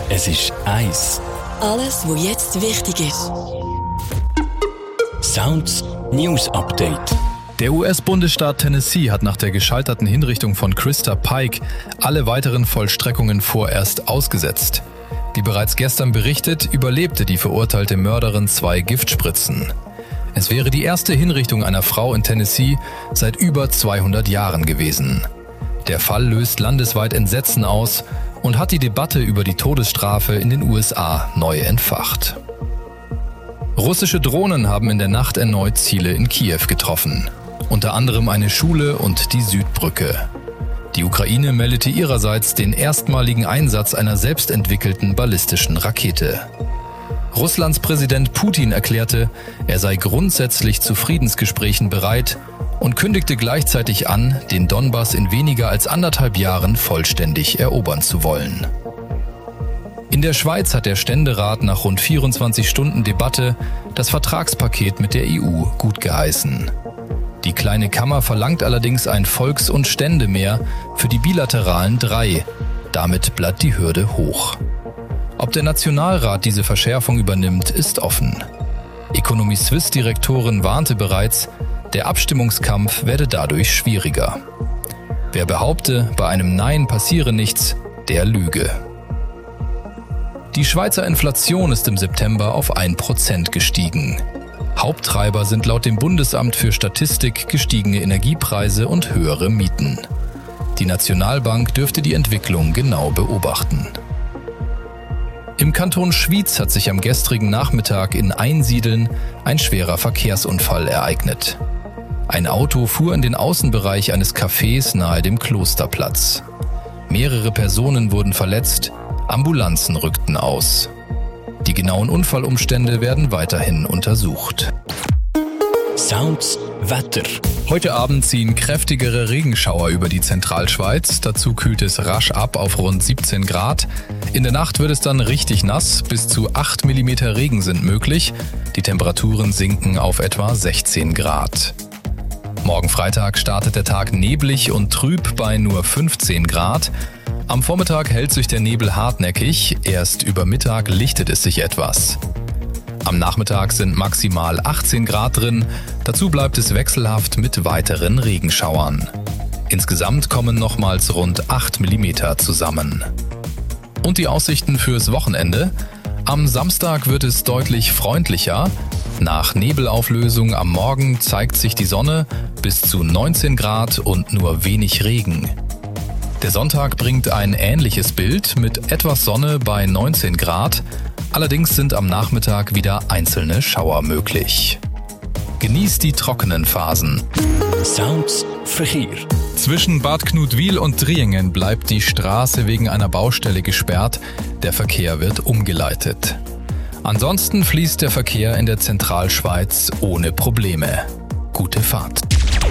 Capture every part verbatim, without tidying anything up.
Es ist eins. Alles, was jetzt wichtig ist. Sounds News Update. Der U S-Bundesstaat Tennessee hat nach der gescheiterten Hinrichtung von Krista Pike alle weiteren Vollstreckungen vorerst ausgesetzt. Wie bereits gestern berichtet, überlebte die verurteilte Mörderin zwei Giftspritzen. Es wäre die erste Hinrichtung einer Frau in Tennessee seit über zweihundert Jahren gewesen. Der Fall löst landesweit Entsetzen aus und hat die Debatte über die Todesstrafe in den U S A neu entfacht. Russische Drohnen haben in der Nacht erneut Ziele in Kiew getroffen. Unter anderem eine Schule und die Südbrücke. Die Ukraine meldete ihrerseits den erstmaligen Einsatz einer selbstentwickelten ballistischen Rakete. Russlands Präsident Putin erklärte, er sei grundsätzlich zu Friedensgesprächen bereit und kündigte gleichzeitig an, den Donbass in weniger als anderthalb Jahren vollständig erobern zu wollen. In der Schweiz hat der Ständerat nach rund vierundzwanzig Stunden Debatte das Vertragspaket mit der E U gutgeheißen. Die kleine Kammer verlangt allerdings ein Volks- und Ständemehr für die bilateralen drei. Damit bleibt die Hürde hoch. Ob der Nationalrat diese Verschärfung übernimmt, ist offen. Economy Suisse-Direktorin warnte bereits, der Abstimmungskampf werde dadurch schwieriger. Wer behaupte, bei einem Nein passiere nichts, der lüge. Die Schweizer Inflation ist im September auf ein Prozent gestiegen. Haupttreiber sind laut dem Bundesamt für Statistik gestiegene Energiepreise und höhere Mieten. Die Nationalbank dürfte die Entwicklung genau beobachten. Im Kanton Schwyz hat sich am gestrigen Nachmittag in Einsiedeln ein schwerer Verkehrsunfall ereignet. Ein Auto fuhr in den Außenbereich eines Cafés nahe dem Klosterplatz. Mehrere Personen wurden verletzt, Ambulanzen rückten aus. Die genauen Unfallumstände werden weiterhin untersucht. Sounds Wetter. Heute Abend ziehen kräftigere Regenschauer über die Zentralschweiz. Dazu kühlt es rasch ab auf rund siebzehn Grad. In der Nacht wird es dann richtig nass. Bis zu acht Millimeter Regen sind möglich. Die Temperaturen sinken auf etwa sechzehn Grad. Morgen Freitag startet der Tag neblig und trüb bei nur fünfzehn Grad. Am Vormittag hält sich der Nebel hartnäckig. Erst über Mittag lichtet es sich etwas. Am Nachmittag sind maximal achtzehn Grad drin. Dazu bleibt es wechselhaft mit weiteren Regenschauern. Insgesamt kommen nochmals rund acht Millimeter zusammen. Und die Aussichten fürs Wochenende? Am Samstag wird es deutlich freundlicher. Nach Nebelauflösung am Morgen zeigt sich die Sonne, bis zu neunzehn Grad und nur wenig Regen. Der Sonntag bringt ein ähnliches Bild mit etwas Sonne bei neunzehn Grad. Allerdings sind am Nachmittag wieder einzelne Schauer möglich. Genießt die trockenen Phasen. Sounds Verkehr. Zwischen Bad Knutwil und Driengen bleibt die Straße wegen einer Baustelle gesperrt. Der Verkehr wird umgeleitet. Ansonsten fließt der Verkehr in der Zentralschweiz ohne Probleme. Gute Fahrt.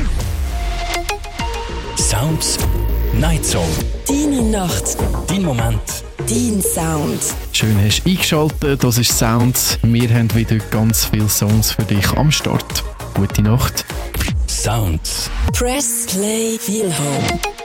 Sounds Night Zone. Deine Nacht. Dein Moment. Dein Sound. Schön hast du eingeschaltet, das ist Sounds. Wir haben wieder ganz viele Songs für dich am Start. Gute Nacht. Sounds. Press Play Feel Home.